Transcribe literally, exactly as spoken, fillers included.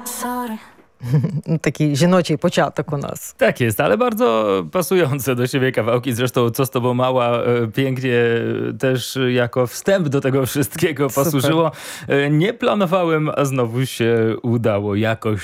Sorry. Taki żenoczy początek u nas. Tak jest, ale bardzo pasujące do siebie kawałki. Zresztą Co z tobą mała pięknie też jako wstęp do tego wszystkiego posłużyło. Nie planowałem, a znowu się udało. Jakoś